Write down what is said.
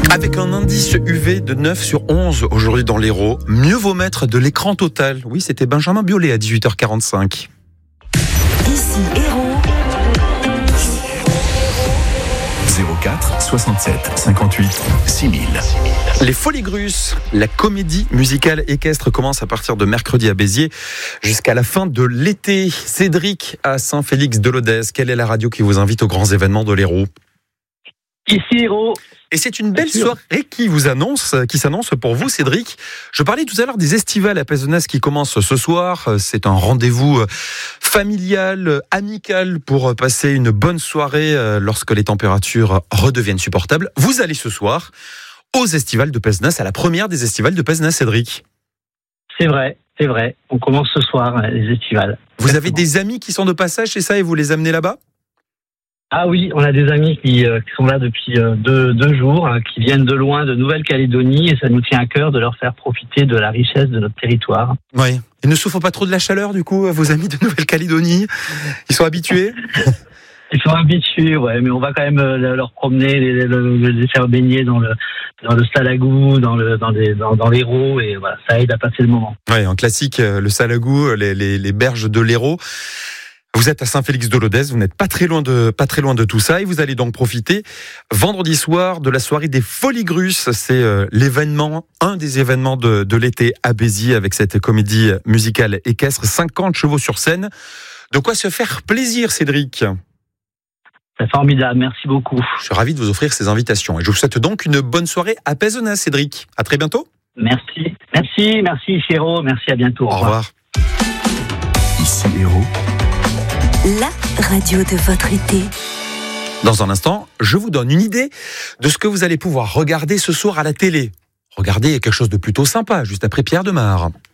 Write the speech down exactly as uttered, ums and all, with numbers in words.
Avec un indice U V de neuf sur onze aujourd'hui dans l'Hérault, mieux vaut mettre de l'écran total. Oui, c'était Benjamin Biolay à dix-huit heures quarante-cinq. Ici Hérault. zéro quatre soixante-sept cinquante-huit six mille. Les Folies Grusses, la comédie musicale équestre commence à partir de mercredi à Béziers jusqu'à la fin de l'été. Cédric à Saint-Félix-de-Lodèze, quelle est la radio qui vous invite aux grands événements de l'Hérault ? Ici Hérault. Et c'est une belle soirée qui vous annonce, qui s'annonce pour vous, Cédric. Je parlais tout à l'heure des estivales à Pézenas qui commencent ce soir. C'est un rendez-vous familial, amical pour passer une bonne soirée lorsque les températures redeviennent supportables. Vous allez ce soir aux estivales de Pézenas, à la première des estivales de Pézenas, Cédric. C'est vrai, c'est vrai. On commence ce soir les estivales. Vous avez des amis qui sont de passage, c'est ça, et vous les amenez là-bas ? Ah oui, on a des amis qui, euh, qui sont là depuis euh, deux, deux jours, hein, qui viennent de loin, de Nouvelle-Calédonie, et ça nous tient à cœur de leur faire profiter de la richesse de notre territoire. Oui. Ils ne souffrent pas trop de la chaleur, du coup, vos amis de Nouvelle-Calédonie ? Ils sont habitués ? Ils sont habitués, ouais, mais on va quand même euh, leur promener, les, les, les faire baigner dans le dans le Salagou, dans le dans les dans, dans l'Hérault, et voilà, ça aide à passer le moment. Oui, en classique, le Salagou, les, les, les berges de l'Hérault. Vous êtes à Saint-Félix-de-Lodèze, vous n'êtes pas très loin de pas très loin de tout ça, et vous allez donc profiter vendredi soir de la soirée des Folies Grusses. C'est euh, l'événement, un des événements de, de l'été à Béziers avec cette comédie musicale équestre, cinquante chevaux sur scène. De quoi se faire plaisir, Cédric. C'est formidable, merci beaucoup. Je suis ravi de vous offrir ces invitations et je vous souhaite donc une bonne soirée à Pézenas, Cédric. À très bientôt. Merci, merci, merci Chéro, merci, à bientôt. Au revoir. Ici Hérault. La radio de votre été. Dans un instant, je vous donne une idée de ce que vous allez pouvoir regarder ce soir à la télé. Regardez quelque chose de plutôt sympa, juste après Pierre Demar.